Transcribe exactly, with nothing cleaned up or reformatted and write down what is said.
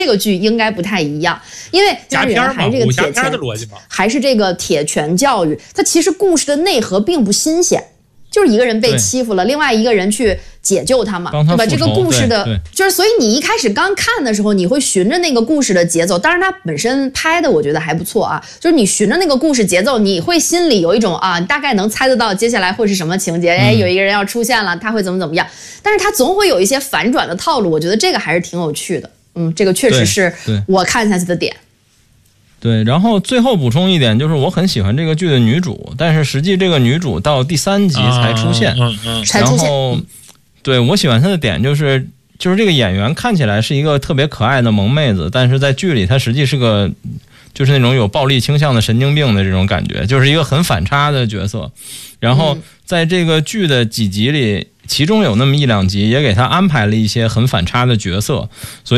这个剧应该不太一样，因为加片嘛， 还是这个武侠铁拳片的逻辑嘛， 还是这个铁拳教育，它其实故事的内核并不新鲜。就是一个人被欺负了，另外一个人去解救他嘛，对吧？这个故事的，就是所以你一开始刚看的时候，你会循着那个故事的节奏。当然，它本身拍的我觉得还不错啊，就是你循着那个故事节奏，你会心里有一种啊，你大概能猜得到接下来会是什么情节。哎，有一个人要出现了，他会怎么怎么样？但是他总会有一些反转的套路，我觉得这个还是挺有趣的。嗯，这个确实是我看下去的点。 对，然后最后补充一点，就是我很喜欢这个剧的女主，但是实际这个女主到第三集才出现， 嗯嗯， 才出现。 然后，对我喜欢她的点就是，就是这个演员看起来是一个特别可爱的萌妹子，但是在剧里她实际是个，就是那种有暴力倾向的神经病的这种感觉，就是一个很反差的角色。然后在这个剧的几集里，其中有那么一两集也给她安排了一些很反差的角色，所以。